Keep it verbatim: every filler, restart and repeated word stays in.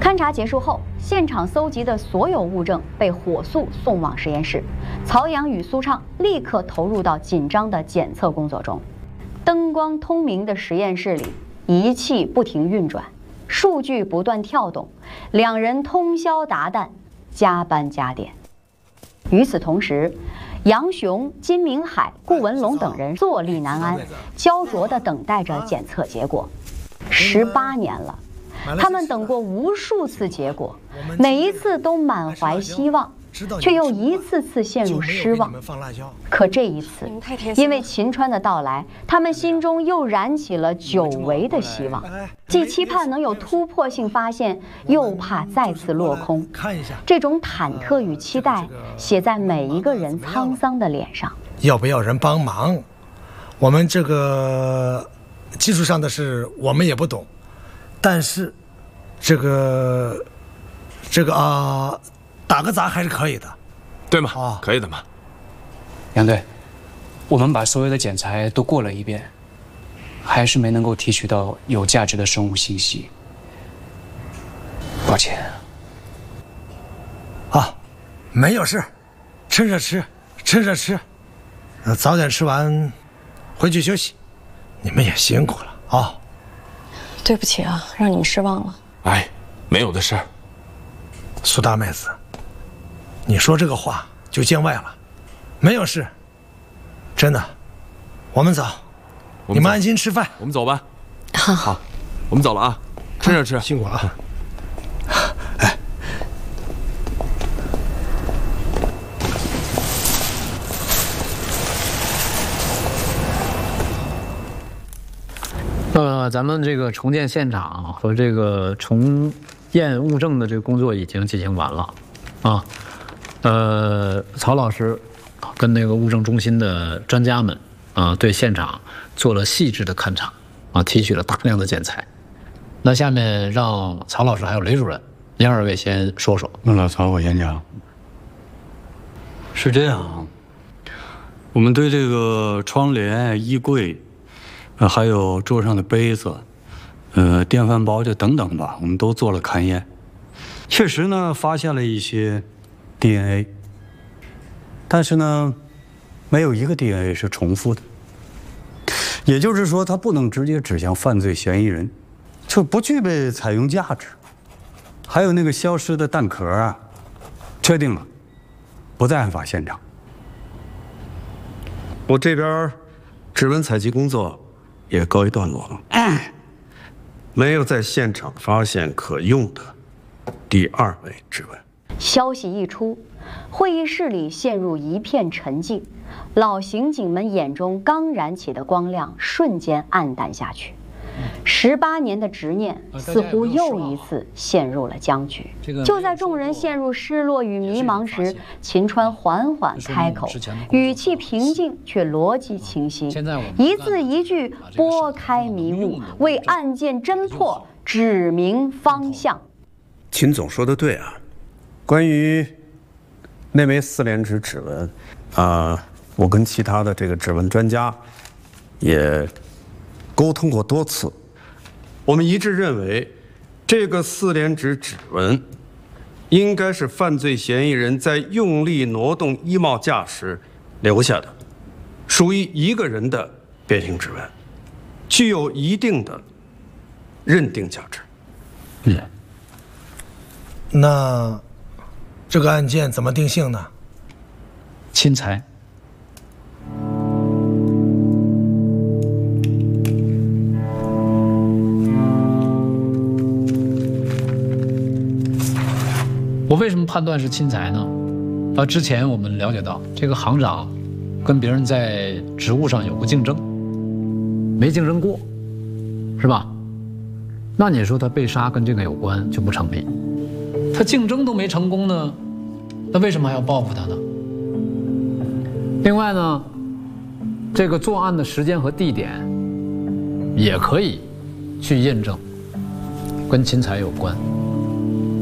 勘查结束后，现场搜集的所有物证被火速送往实验室。曹阳与苏畅立刻投入到紧张的检测工作中。灯光通明的实验室里，仪器不停运转，数据不断跳动，两人通宵达旦，加班加点。与此同时，杨雄、金明海、顾文龙等人坐立难安，焦灼地等待着检测结果。十八年了，他们等过无数次结果，每一次都满怀希望，却又一次次陷入失望。可这一次，因为秦川的到来，他们心中又燃起了久违的希望，既期盼能有突破性发现，又怕再次落空。这种忐忑与期待写在每一个人沧桑的脸上。 要不要人帮忙？我们这个技术上的事我们也不懂，但是这个这个啊、呃，打个杂还是可以的， 对吗？ 啊， 可以的嘛。 杨队，我们把所有的检材都过了一遍，还是没能够提取到有价值的生物信息。抱歉。 啊，没有事，趁热吃，趁热吃，呃，早点吃完，回去休息。你们也辛苦了啊。 对不起啊，让你们失望了。 哎，没有的事儿。 苏大妹子，你说这个话就见外了，没有事，真的。我们走， 我们你们安心吃饭。 我们走吧。 好， 好，我们走了啊，趁热吃， 辛苦了啊。 哎， 呃，咱们这个重建现场和这个重验物证的这个工作已经进行完了，啊，呃，曹老师跟那个物证中心的专家们啊，对现场做了细致的勘察，啊，提取了大量的检材。那下面让曹老师还有雷主任，您二位先说说。 那老曹，我先讲。是这样，我们对这个窗帘、衣柜。呃，还有桌上的杯子，呃，电饭煲这等等吧，我们都做了勘验，确实呢，发现了一些 D N A， 但是呢，没有一个 D N A 是重复的，也就是说，它不能直接指向犯罪嫌疑人，就不具备采用价值。还有那个消失的弹壳啊，确定了，不在案发现场。 我这边指纹采集工作也告一段落了，哎，没有在现场发现可用的第二枚指纹。 消息一出，会议室里陷入一片沉寂，老刑警们眼中刚燃起的光亮瞬间暗淡下去。十八年的执念似乎又一次陷入了僵局。就在众人陷入失落与迷茫时，秦川缓缓开口，语气平静却逻辑清晰，一字一句拨开迷雾，为案件侦破指明方向。 秦总说的对啊，关于那枚四联指指纹，啊、呃，我跟其他的这个指纹专家也沟通过多次，我们一致认为，这个四联指指纹应该是犯罪嫌疑人在用力挪动衣帽架时留下的，属于一个人的变形指纹，具有一定的认定价值。 嗯， 那这个案件怎么定性呢？ 钦裁。 我为什么判断是钦裁呢？啊，之前我们了解到，这个行长跟别人在职务上有过竞争，没竞争过，是吧？那你说他被杀跟这个有关就不成立。他竞争都没成功呢，那为什么还要报复他呢？另外呢，这个作案的时间和地点也可以去验证，跟钦裁有关。